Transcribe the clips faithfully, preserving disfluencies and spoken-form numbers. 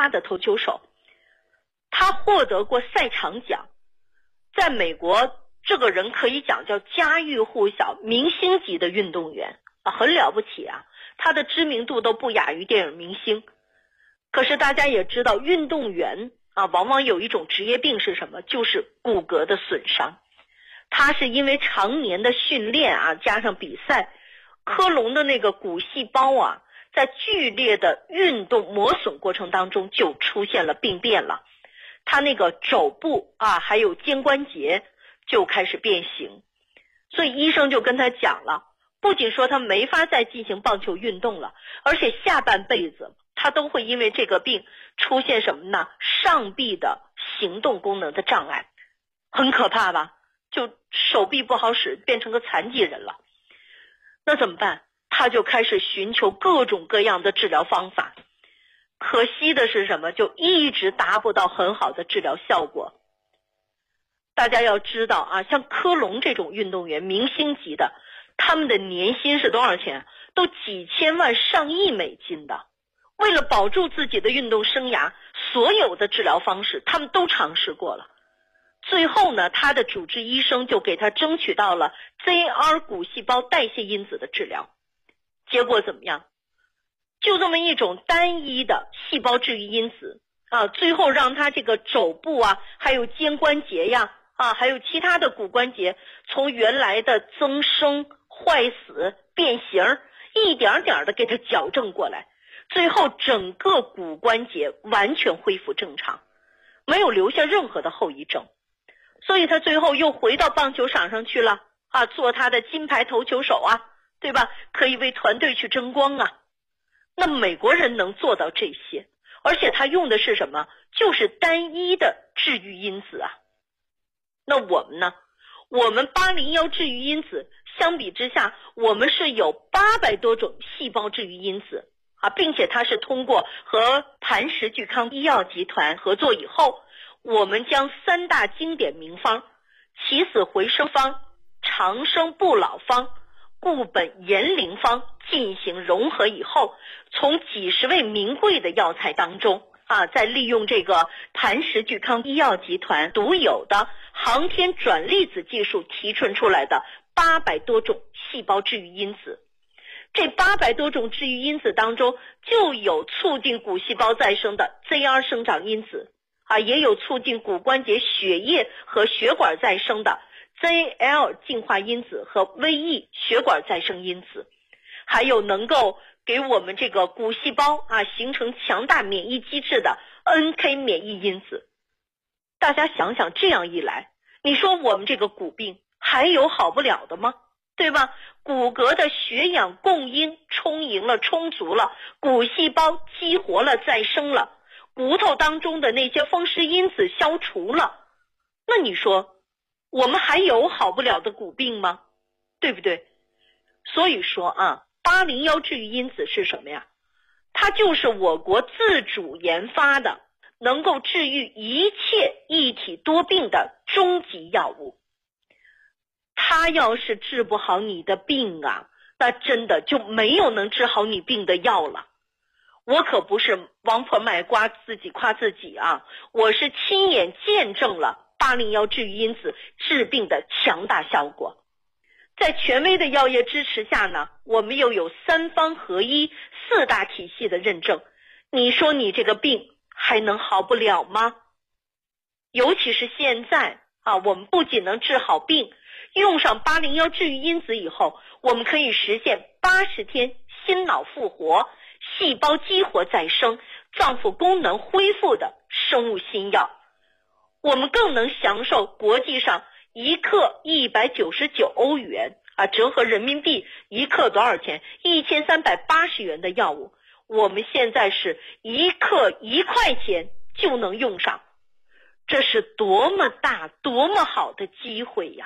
发的投球手，他获得过赛场奖，在美国这个人可以讲叫家喻户晓，明星级的运动员啊，很了不起啊，他的知名度都不亚于电影明星。可是大家也知道，运动员啊，往往有一种职业病是什么？就是骨骼的损伤。他是因为常年的训练啊，加上比赛，科隆的那个骨细胞啊，在剧烈的运动磨损过程当中就出现了病变了。他那个肘部啊，还有肩关节就开始变形，所以医生就跟他讲了，不仅说他没法再进行棒球运动了，而且下半辈子他都会因为这个病出现什么呢？上臂的行动功能的障碍，很可怕吧？就手臂不好使，变成个残疾人了。那怎么办？他就开始寻求各种各样的治疗方法。可惜的是什么？就一直达不到很好的治疗效果。大家要知道啊，像科隆这种运动员，明星级的，他们的年薪是多少钱？都几千万上亿美金的。为了保住自己的运动生涯，所有的治疗方式他们都尝试过了。最后呢，他的主治医生就给他争取到了 Z R 骨细胞代谢因子的治疗。结果怎么样？就这么一种单一的细胞治愈因子啊，最后让他这个肘部啊，还有肩关节呀啊，还有其他的骨关节，从原来的增生、坏死、变形，一点点的给他矫正过来，最后整个骨关节完全恢复正常，没有留下任何的后遗症。所以他最后又回到棒球场上去了啊，做他的金牌投球手啊，对吧？可以为团队去争光啊。那美国人能做到这些，而且他用的是什么？就是单一的治愈因子啊。那我们呢？我们八零一治愈因子相比之下，我们是有八百多种细胞治愈因子啊，并且它是通过和磐石聚康医药集团合作以后，我们将三大经典名方起死回生方、长生不老方、固本延龄方进行融合以后，从几十味名贵的药材当中啊，再利用这个磐石聚康医药集团独有的航天转粒子技术提纯出来的八百多种细胞治愈因子。这八百多种治愈因子当中，就有促进骨细胞再生的 Z R 生长因子啊，也有促进骨关节血液和血管再生的 Z L 进化因子和 V E 血管再生因子，还有能够给我们这个骨细胞啊形成强大免疫机制的 N K 免疫因子。大家想想，这样一来，你说我们这个骨病还有好不了的吗？对吧？骨骼的血氧供应充盈了，充足了，骨细胞激活了，再生了，骨头当中的那些风湿因子消除了，那你说我们还有好不了的骨病吗？对不对？所以说啊，八零一治愈因子是什么呀？它就是我国自主研发的，能够治愈一切一体多病的终极药物。它要是治不好你的病啊，那真的就没有能治好你病的药了。我可不是王婆卖瓜自己夸自己啊，我是亲眼见证了八零一治愈因子治病的强大效果。在权威的药业支持下呢，我们又有三方合一四大体系的认证，你说你这个病还能好不了吗？尤其是现在啊，我们不仅能治好病，用上八零一治愈因子以后，我们可以实现八十天心脑复活、细胞激活再生、脏腑功能恢复的生物新药。我们更能享受国际上一克一百九十九欧元啊，折合人民币一克多少钱？一千三百八十元的药物，我们现在是一克一块钱就能用上，这是多么大多么好的机会呀！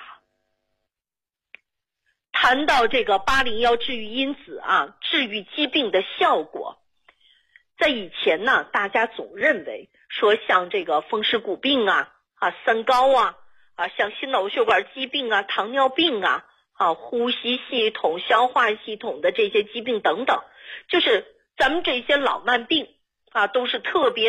谈到这个八零一治愈因子啊，治愈疾病的效果，在以前呢，大家总认为说像这个风湿骨病啊、啊三高啊、啊像心脑血管疾病啊、糖尿病啊、啊呼吸系统、消化系统的这些疾病等等，就是咱们这些老慢病啊，都是特别